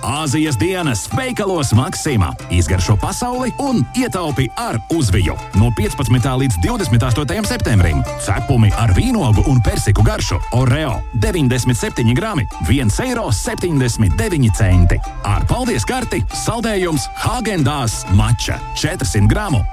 Āzijas dienas veikalos Maxima. Izgaršo pasauli un ietaupi ar uzviju. No 15. līdz 28. septembrim. Cepumi ar vīnogu un persiku garšu. Oreo 97 grami, 1,79 eiro. Ar paldies karti saldējums Häagen-Dazs mača 400 gramu,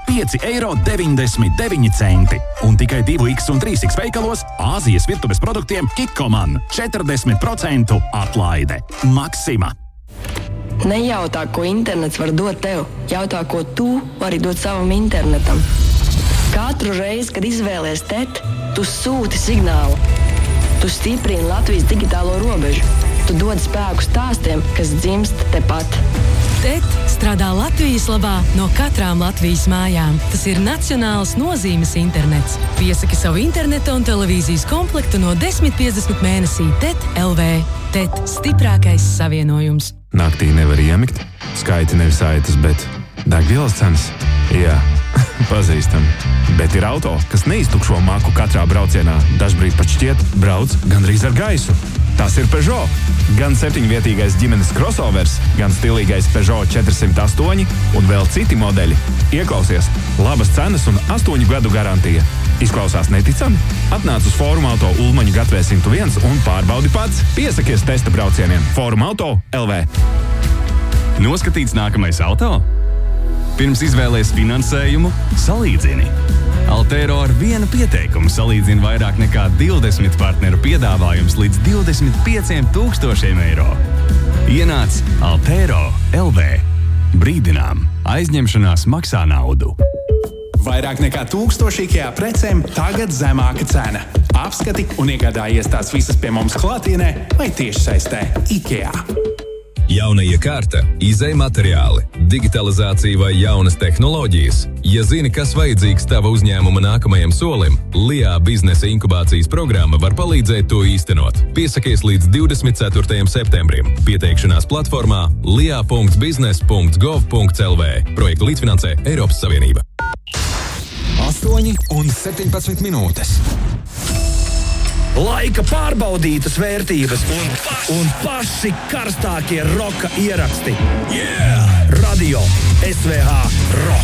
5,99 eiro. Un tikai 2X un 3X veikalos Āzijas virtuves produktiem Kikkoman 40% atlaide. Maxima. Nejautā, ko internets var dot tev. Jautā, ko tu vari dot savam internetam. Katru reizi, kad izvēlies TET, tu sūti signālu. Tu stiprini Latvijas digitālo robežu. Tu dod spēku stāstiem, kas dzimst tepat. TET strādā Latvijas labā no katrām Latvijas mājām. Tas ir nacionāls nozīmes internets. Piesaki savu interneta un televīzijas komplektu no 10,50 mēnesī TET LV. TET stiprākais savienojums. Naktī nevar iemigt, skaiti nevis aitas, bet degvielas cenas. Jā, pazīstam. Bet ir auto, kas neiztukšo maku katrā braucienā. Dažbrīd pat šķiet, brauc gandrīz ar gaisu. Tas ir Peugeot. Gan 7-vietīgais ģimenes crossovers, gan stilīgais Peugeot 408 un vēl citi modeļi. Ieklausies, labas cenas un 8 gadu garantija. Izklausās neticami? Atnāc uz Fórum Auto Ulmaņu Gatvē 101 un pārbaudi pats. Piesakies testa braucieniem. Fórum Auto LV. Noskatīts nākamais auto? Pirms izvēlies finansējumu, salīdzini. Altero ar vienu pieteikumu salīdzina vairāk nekā 20 partneru piedāvājums līdz 25,000 eiro. Ienāc Altero LV. Brīdinām, aizņemšanās maksā naudu. Vairāk nekā 1000 IKEA precēm tagad zemāka cena. Apskati un iegādājies tās visas pie mums klātienē vai tiešsaistē IKEA. Jauna iekārta, izej materiāli, digitalizācija vai jaunas tehnoloģijas. Ja zini, kas vajadzīgs tava uzņēmuma nākamajam solim, LIA biznesa inkubācijas programma var palīdzēt to īstenot. Piesakies līdz 24. septembrim. Pieteikšanās platformā lia.biznes.gov.lv. Projektu līdzfinansē Eiropas Savienība. 8:17 minūtes. Laika pārbaudītas vērtības un paši karstākie roka ieraksti. Radio SVH Rock.